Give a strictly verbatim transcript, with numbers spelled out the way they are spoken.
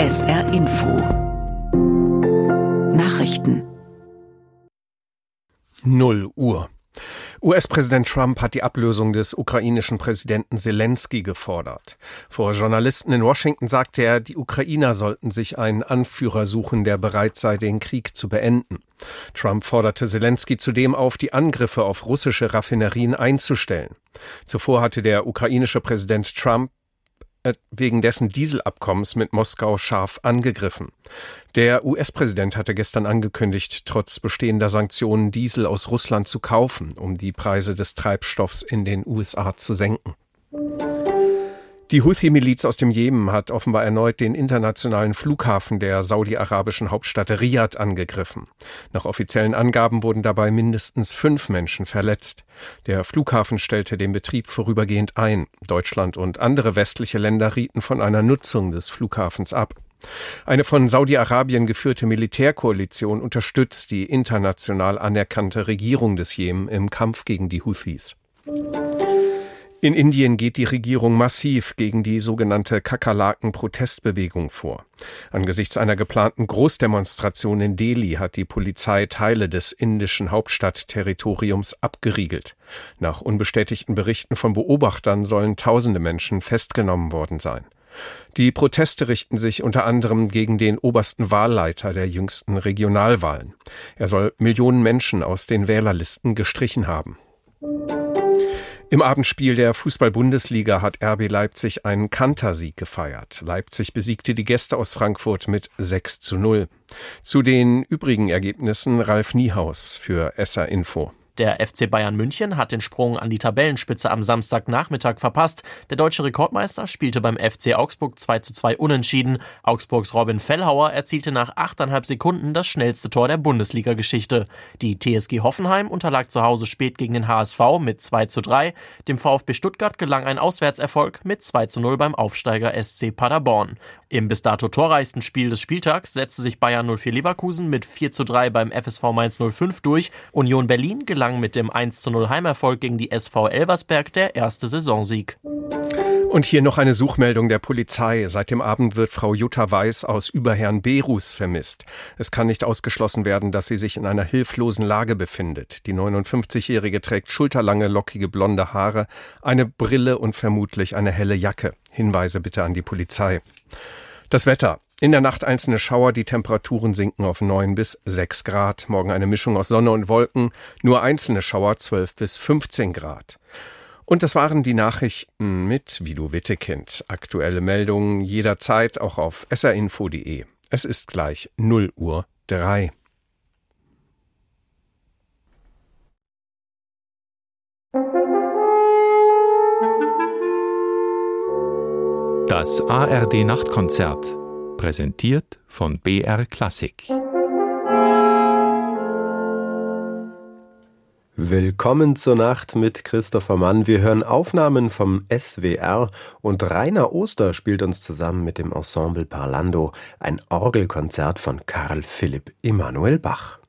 S R Info Nachrichten. null Uhr. U S-Präsident Trump hat die Ablösung des ukrainischen Präsidenten Selenskyj gefordert. Vor Journalisten in Washington sagte er, die Ukrainer sollten sich einen Anführer suchen, der bereit sei, den Krieg zu beenden. Trump forderte Selenskyj zudem auf, die Angriffe auf russische Raffinerien einzustellen. Zuvor hatte der ukrainische Präsident Trump wegen dessen Dieselabkommens mit Moskau scharf angegriffen. Der U S-Präsident hatte gestern angekündigt, trotz bestehender Sanktionen Diesel aus Russland zu kaufen, um die Preise des Treibstoffs in den U S A zu senken. Die Houthi-Miliz aus dem Jemen hat offenbar erneut den internationalen Flughafen der saudi-arabischen Hauptstadt Riad angegriffen. Nach offiziellen Angaben wurden dabei mindestens fünf Menschen verletzt. Der Flughafen stellte den Betrieb vorübergehend ein. Deutschland und andere westliche Länder rieten von einer Nutzung des Flughafens ab. Eine von Saudi-Arabien geführte Militärkoalition unterstützt die international anerkannte Regierung des Jemen im Kampf gegen die Houthis. In Indien geht die Regierung massiv gegen die sogenannte Kakerlaken-Protestbewegung vor. Angesichts einer geplanten Großdemonstration in Delhi hat die Polizei Teile des indischen Hauptstadtterritoriums abgeriegelt. Nach unbestätigten Berichten von Beobachtern sollen tausende Menschen festgenommen worden sein. Die Proteste richten sich unter anderem gegen den obersten Wahlleiter der jüngsten Regionalwahlen. Er soll Millionen Menschen aus den Wählerlisten gestrichen haben. Im Abendspiel der Fußball-Bundesliga hat R B Leipzig einen Kantersieg gefeiert. Leipzig besiegte die Gäste aus Frankfurt mit sechs zu null. Zu den übrigen Ergebnissen Ralf Niehaus für S R Info. Der F C Bayern München hat den Sprung an die Tabellenspitze am Samstagnachmittag verpasst. Der deutsche Rekordmeister spielte beim F C Augsburg zwei zu zwei unentschieden. Augsburgs Robin Fellhauer erzielte nach achteinhalb Sekunden das schnellste Tor der Bundesliga-Geschichte. Die T S G Hoffenheim unterlag zu Hause spät gegen den H S V mit zwei zu drei. Dem VfB Stuttgart gelang ein Auswärtserfolg mit zwei zu null beim Aufsteiger S C Paderborn. Im bis dato torreichsten Spiel des Spieltags setzte sich Bayern null vier Leverkusen mit vier zu drei beim F S V Mainz null fünf durch. Union Berlin gelang mit dem eins zu null Heimerfolg gegen die S V Elversberg der erste Saisonsieg. Und hier noch eine Suchmeldung der Polizei. Seit dem Abend wird Frau Jutta Weiß aus Überherrn-Behrus vermisst. Es kann nicht ausgeschlossen werden, dass sie sich in einer hilflosen Lage befindet. Die neunundfünfzigjährige trägt schulterlange, lockige blonde Haare, eine Brille und vermutlich eine helle Jacke. Hinweise bitte an die Polizei. Das Wetter. In der Nacht einzelne Schauer, die Temperaturen sinken auf neun bis sechs Grad. Morgen eine Mischung aus Sonne und Wolken, nur einzelne Schauer zwölf bis fünfzehn Grad. Und das waren die Nachrichten mit Vido Wittekind. Aktuelle Meldungen jederzeit auch auf s r info punkt d e. Es ist gleich null Uhr drei. Das A R D-Nachtkonzert. Präsentiert von B R Klassik. Willkommen zur Nacht mit Christopher Mann. Wir hören Aufnahmen vom S W R und Rainer Oster spielt uns zusammen mit dem Ensemble Parlando ein Orgelkonzert von Karl Philipp Emanuel Bach.